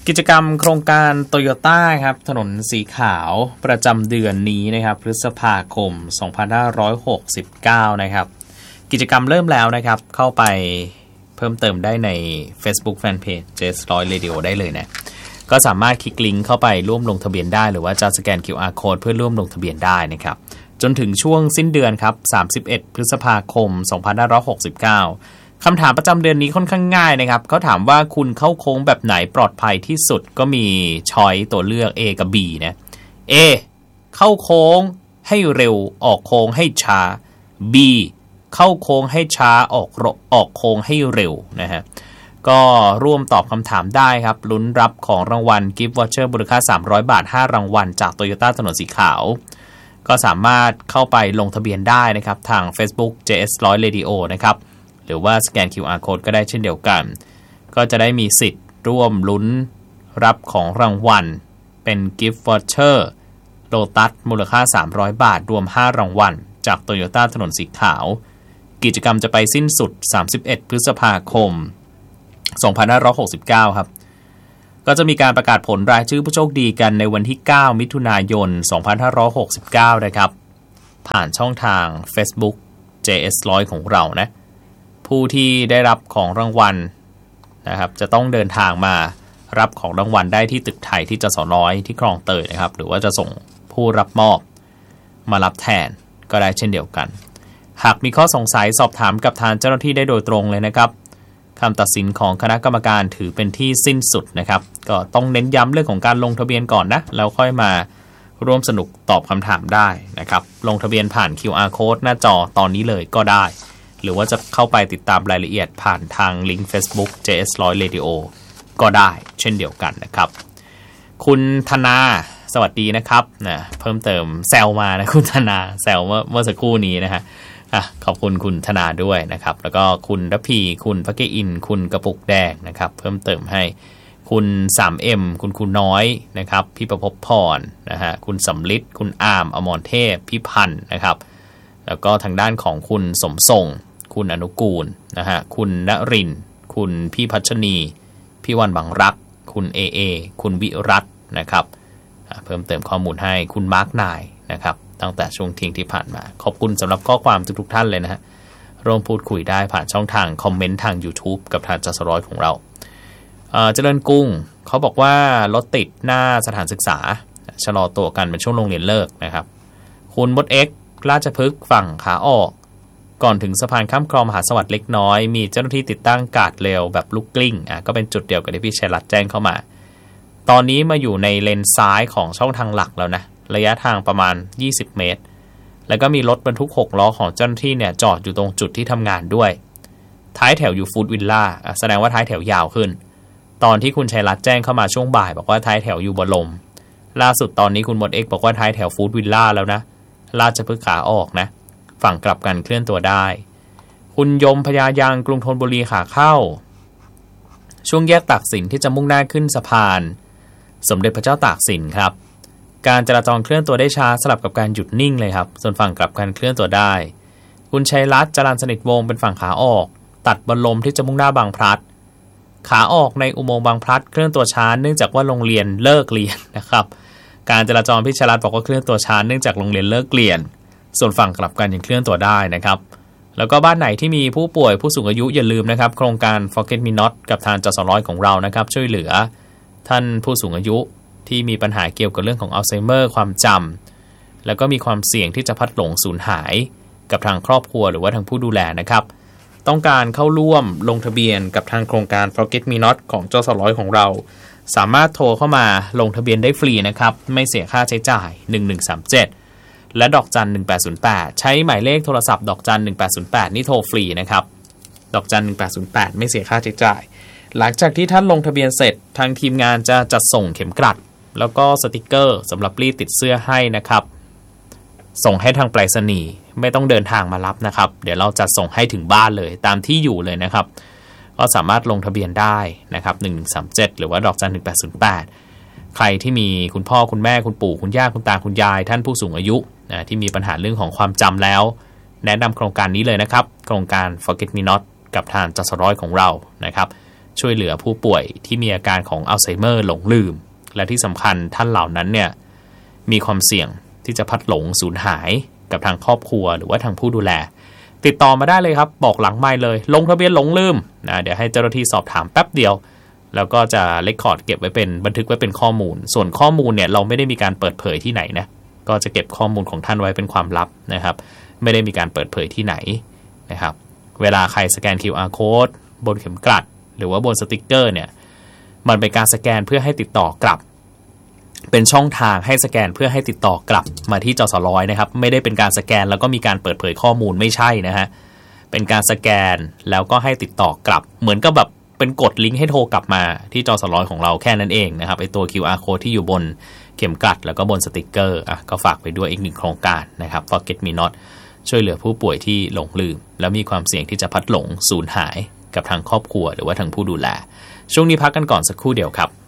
กิจกรรมโครงการโตโยต้าครับถนนสีขาวประจำเดือนนี้นะครับพฤษภาคม2569นะครับกิจกรรมเริ่มแล้วนะครับเข้าไปเพิ่มเติมได้ใน Facebook Fanpage J100 Radio ได้เลยนะก็สามารถคลิกลิงก์เข้าไปร่วมลงทะเบียนได้หรือว่าจะสแกน QR Code เพื่อร่วมลงทะเบียนได้นะครับจนถึงช่วงสิ้นเดือนครับ31พฤษภาคม2569คำถามประจำเดือนนี้ค่อนข้างง่ายนะครับเขาถามว่าคุณเข้าโค้งแบบไหนปลอดภัยที่สุดก็มีช้อยตัวเลือก A กับ B นะ A เข้าโค้งให้เร็วออกโค้งให้ช้า B เข้าโค้งให้ช้าออกโค้งให้เร็วนะฮะก็ร่วมตอบคำถามได้ครับลุ้นรับของรางวัลกิฟต์วอเชอร์มูลค่า300 บาท5รางวัลจาก Toyota ถนนสีขาวก็สามารถเข้าไปลงทะเบียนได้นะครับทาง Facebook JS100 Radio นะครับหรือว่าสแกน QR Code ก็ได้เช่นเดียวกันก็จะได้มีสิทธิ์ร่วมลุ้นรับของรางวัลเป็นกิฟต์วอเชอร์โลตัสมูลค่า300 บาทรวม5รางวัลจาก Toyota ถนนสีขาวกิจกรรมจะไปสิ้นสุด31พฤษภาคม2569ครับก็จะมีการประกาศผลรายชื่อผู้โชคดีกันในวันที่9มิถุนายน2569นะครับผ่านช่องทาง Facebook JS100 ของเรานะผู้ที่ได้รับของรางวัลนะครับจะต้องเดินทางมารับของรางวัลได้ที่ตึกไทยที่จสร้อยที่คลองเตยนะครับหรือว่าจะส่งผู้รับมอบมารับแทนก็ได้เช่นเดียวกันหากมีข้อสงสัยสอบถามกับทางเจ้าหน้าที่ได้โดยตรงเลยนะครับคำตัดสินของคณะกรรมการถือเป็นที่สิ้นสุดนะครับก็ต้องเน้นย้ำเรื่องของการลงทะเบียนก่อนนะแล้วค่อยมาร่วมสนุกตอบคำถามได้นะครับลงทะเบียนผ่าน QR Code หน้าจอตอนนี้เลยก็ได้หรือว่าจะเข้าไปติดตามรายละเอียดผ่านทางลิงก์ Facebook JS100 Radio ก็ได้เช่นเดียวกันนะครับคุณธนาสวัสดีนะครับนะเพิ่มเติมแซวมานะคุณธนาแซวเมื่อสักครู่นี้นะฮะขอบคุณคุณธนาด้วยนะครับแล้วก็คุณรพีคุณพระเกอินคุณกระปุกแดงนะครับเพิ่มเติมให้คุณ 3M คุณน้อยนะครับพี่ประภพพรนะฮะคุณสำลิดคุณอามอมรเทพพี่พันธ์นะครับแล้วก็ทางด้านของคุณสมทรงคุณอนุกูลนะฮะคุณณรินทร์คุณพี่พัชนีพี่วันบังรักคุณเอคุณวิรัตนะครับเพิ่มเติมข้อมูลให้คุณมาร์กนายนะครับตั้งแต่ช่วงเที่ยงที่ผ่านมาขอบคุณสำหรับข้อความทุกท่านเลยนะฮะร่วมพูดคุยได้ผ่านช่องทางคอมเมนต์ทาง YouTube กับทางจสร้อยของเราเจริญกรุงเขาบอกว่ารถติดหน้าสถานศึกษาชะลอตัวกันเป็นช่วงโรงเรียนเลิกนะครับคุณมดเอ็กราชพฤกษ์ฝั่งขาออกก่อนถึงสะพานข้ามคลองมหาสวัสดิ์เล็กน้อยมีเจ้าหน้าที่ติดตั้งการ์ดเร็วแบบลูกกลิ้งก็เป็นจุดเดียวกับที่พี่ชัยรัตน์แจ้งเข้ามาตอนนี้มาอยู่ในเลนซ้ายของช่องทางหลักแล้วนะระยะทางประมาณ20เมตรแล้วก็มีรถบรรทุก6ล้อของเจ้าหน้าที่เนี่ยจอดอยู่ตรงจุดที่ทำงานด้วยท้ายแถวอยู่ฟู้ดวิลล่าแสดงว่าท้ายแถวยาวขึ้นตอนที่คุณชัยรัตน์แจ้งเข้ามาช่วงบ่ายบอกว่าท้ายแถวอยู่บนลมล่าสุดตอนนี้คุณมดเอ็กบอกว่าท้ายแถวฟู้ดวิลล่าแล้วนะราชพฤกษ์ขาออกนะฝั่งกลับกันเคลื่อนตัวได้คุณยมพญายางกรุงธนบุรีขาเข้าช่วงแยกตากสินที่จะมุ่งหน้าขึ้นสะพานสมเด็จพระเจ้าตากสินครับการจราจรเคลื่อนตัวได้ช้าสลับกับการหยุดนิ่งเลยครับส่วนฝั่งกลับกันเคลื่อนตัวได้คุณชัยรัตน์จรัญสนิทวงศ์เป็นฝั่งขาออกตัดบนลมที่จะมุ่งหน้าบางพลัดขาออกในอุโมงค์บางพลัดเคลื่อนตัวช้าเนื่องจากว่าโรงเรียนเลิกเรียนนะครับการจราจรพิชรัตน์บอกว่าเคลื่อนตัวช้าเนื่องจากโรงเรียนเลิกเรียนส่วนฝั่งกลับกันยังเคลื่อนตัวได้นะครับแล้วก็บ้านไหนที่มีผู้ป่วยผู้สูงอายุอย่าลืมนะครับโครงการ Forget Me Not กับทางจสร้อยของเรานะครับช่วยเหลือท่านผู้สูงอายุที่มีปัญหาเกี่ยวกับเรื่องของอัลไซเมอร์ความจำแล้วก็มีความเสี่ยงที่จะพลัดหลงสูญหายกับทางครอบครัวหรือว่าทางผู้ดูแลนะครับต้องการเข้าร่วมลงทะเบียนกับทางโครงการ Forget Me Not ของจสร้อยของเราสามารถโทรเข้ามาลงทะเบียนได้ฟรีนะครับไม่เสียค่าใช้จ่าย1137และดอกจัน1808ใช้หมายเลขโทรศัพท์ดอกจัน1808นี่โทรฟรีนะครับดอกจัน1808ไม่เสียค่าใช้จ่ายหลังจากที่ท่านลงทะเบียนเสร็จทางทีมงานจะจัดส่งเข็มกลัดแล้วก็สติกเกอร์สำหรับรีดติดเสื้อให้นะครับส่งให้ทางไปรษณีย์ไม่ต้องเดินทางมารับนะครับเดี๋ยวเราจะส่งให้ถึงบ้านเลยตามที่อยู่เลยนะครับก็สามารถลงทะเบียนได้นะครับ1137หรือว่าดอกจัน1808ใครที่มีคุณพ่อคุณแม่คุณปู่คุณย่าคุณตาคุณยายท่านผู้สูงอายุที่มีปัญหาเรื่องของความจำแล้วแนะนำโครงการนี้เลยนะครับโครงการ Forget Me Not กับทางจสร้อยของเรานะครับช่วยเหลือผู้ป่วยที่มีอาการของอัลไซเมอร์หลงลืมและที่สำคัญท่านเหล่านั้นเนี่ยมีความเสี่ยงที่จะพลัดหลงสูญหายกับทางครอบครัวหรือว่าทางผู้ดูแลติดต่อมาได้เลยครับบอกหลังไมค์เลยลงทะเบียนหลงลืมนะเดี๋ยวให้เจ้าหน้าที่สอบถามแป๊บเดียวแล้วก็จะเรคคอร์ดเก็บไว้เป็นบันทึกไว้เป็นข้อมูลส่วนข้อมูลเนี่ยเราไม่ได้มีการเปิดเผยที่ไหนนะก็จะเก็บข้อมูลของท่านไว้เป็นความลับนะครับไม่ได้มีการเปิดเผยที่ไหนนะครับเวลาใครสแกน QR code บนเข็มกลัดหรือว่าบนสติกเกอร์เนี่ยมันเป็นการสแกนเพื่อให้ติดต่อกลับเป็นช่องทางให้สแกนเพื่อให้ติดต่อกลับมาที่จสร้อยนะครับไม่ได้เป็นการสแกนแล้วก็มีการเปิดเผยข้อมูลไม่ใช่นะฮะเป็นการสแกนแล้วก็ให้ติดต่อกลับเหมือนกับแบบเป็นกดลิงก์ให้โทรกลับมาที่จสร้อยของเราแค่นั้นเองนะครับไอตัว QR code ที่อยู่บนเข็มกลัดแล้วก็บนสติกเกอร์ก็ฝากไปด้วยอีกหนึ่งโครงการนะครับ Forget Me Not ช่วยเหลือผู้ป่วยที่หลงลืมแล้วมีความเสี่ยงที่จะพลัดหลงสูญหายกับทางครอบครัวหรือว่าทางผู้ดูแลช่วงนี้พักกันก่อนสักครู่เดียวครับ